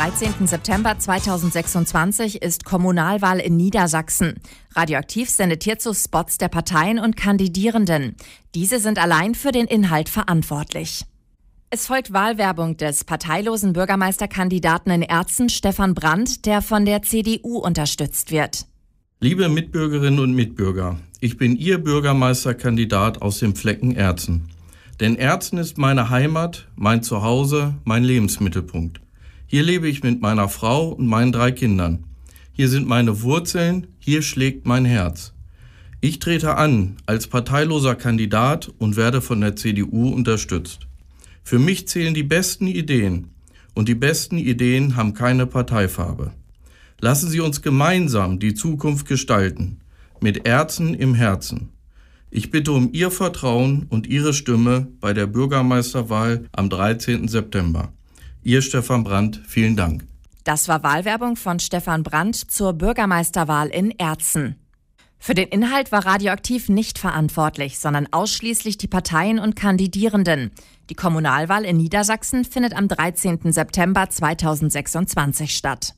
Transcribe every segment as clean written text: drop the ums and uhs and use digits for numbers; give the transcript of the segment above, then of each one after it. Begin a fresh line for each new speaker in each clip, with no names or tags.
13. September 2026 ist Kommunalwahl in Niedersachsen. Radioaktiv sendet hierzu Spots der Parteien und Kandidierenden. Diese sind allein für den Inhalt verantwortlich. Es folgt Wahlwerbung des parteilosen Bürgermeisterkandidaten in Erzen, Stefan Brandt, der von der CDU unterstützt wird.
Liebe Mitbürgerinnen und Mitbürger, ich bin Ihr Bürgermeisterkandidat aus dem Flecken Erzen. Denn Erzen ist meine Heimat, mein Zuhause, mein Lebensmittelpunkt. Hier lebe ich mit meiner Frau und meinen 3 Kindern. Hier sind meine Wurzeln, hier schlägt mein Herz. Ich trete an als parteiloser Kandidat und werde von der CDU unterstützt. Für mich zählen die besten Ideen und die besten Ideen haben keine Parteifarbe. Lassen Sie uns gemeinsam die Zukunft gestalten, mit Erzen im Herzen. Ich bitte um Ihr Vertrauen und Ihre Stimme bei der Bürgermeisterwahl am 13. September. Ihr Stefan Brandt, vielen Dank.
Das war Wahlwerbung von Stefan Brandt zur Bürgermeisterwahl in Erzen. Für den Inhalt war Radioaktiv nicht verantwortlich, sondern ausschließlich die Parteien und Kandidierenden. Die Kommunalwahl in Niedersachsen findet am 13. September 2026 statt.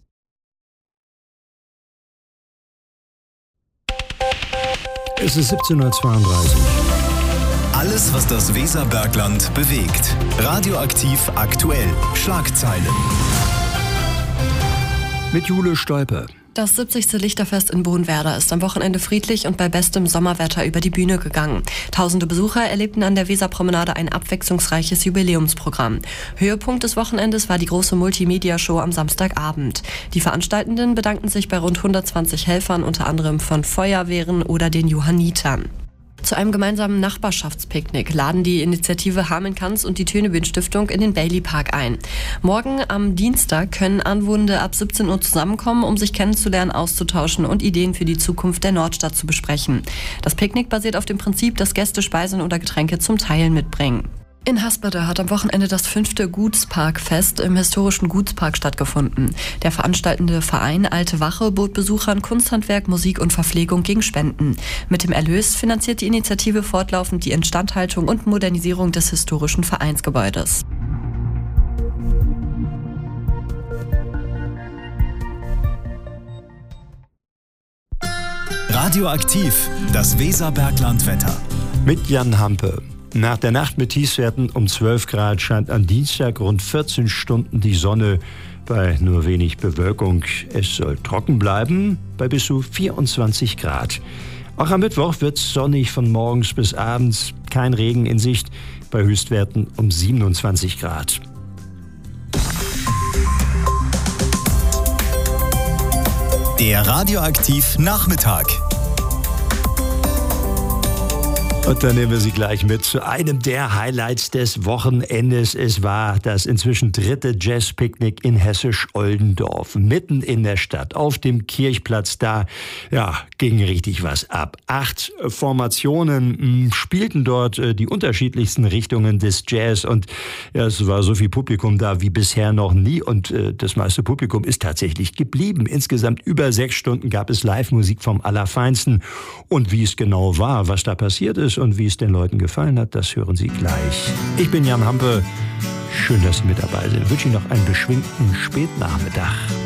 Es ist 17:32 Uhr.
Alles, was das Weserbergland bewegt. Radioaktiv aktuell. Schlagzeilen.
Mit Jule Stolpe.
Das 70. Lichterfest in Bohnwerder ist am Wochenende friedlich und bei bestem Sommerwetter über die Bühne gegangen. Tausende Besucher erlebten an der Weserpromenade ein abwechslungsreiches Jubiläumsprogramm. Höhepunkt des Wochenendes war die große Multimedia-Show am Samstagabend. Die Veranstaltenden bedankten sich bei rund 120 Helfern, unter anderem von Feuerwehren oder den Johannitern. Zu einem gemeinsamen Nachbarschaftspicknick laden die Initiative Hameln-Kanz und die Tönebühn-Stiftung in den Bailey-Park ein. Morgen am Dienstag können Anwohnende ab 17 Uhr zusammenkommen, um sich kennenzulernen, auszutauschen und Ideen für die Zukunft der Nordstadt zu besprechen. Das Picknick basiert auf dem Prinzip, dass Gäste Speisen oder Getränke zum Teilen mitbringen. In Haspede hat am Wochenende das 5. Gutsparkfest im historischen Gutspark stattgefunden. Der veranstaltende Verein Alte Wache bot Besuchern Kunsthandwerk, Musik und Verpflegung gegen Spenden. Mit dem Erlös finanziert die Initiative fortlaufend die Instandhaltung und Modernisierung des historischen Vereinsgebäudes.
Radioaktiv, das Weserberglandwetter.
Mit Jan Hampe. Nach der Nacht mit Tiefstwerten um 12 Grad scheint am Dienstag rund 14 Stunden die Sonne bei nur wenig Bewölkung. Es soll trocken bleiben bei bis zu 24 Grad. Auch am Mittwoch wird es sonnig von morgens bis abends. Kein Regen in Sicht bei Höchstwerten um 27 Grad.
Der Radioaktiv Nachmittag.
Und dann nehmen wir Sie gleich mit zu einem der Highlights des Wochenendes. Es war das inzwischen 3. Jazz-Picknick in Hessisch-Oldendorf, mitten in der Stadt, auf dem Kirchplatz. Da ging richtig was ab. 8 Formationen spielten dort die unterschiedlichsten Richtungen des Jazz. Und es war so viel Publikum da wie bisher noch nie. Und das meiste Publikum ist tatsächlich geblieben. Insgesamt über 6 Stunden gab es Live-Musik vom Allerfeinsten. Und wie es genau war, was da passiert ist, und wie es den Leuten gefallen hat, das hören Sie gleich. Ich bin Jan Hampe. Schön, dass Sie mit dabei sind. Ich wünsche Ihnen noch einen beschwingten Spätnachmittag.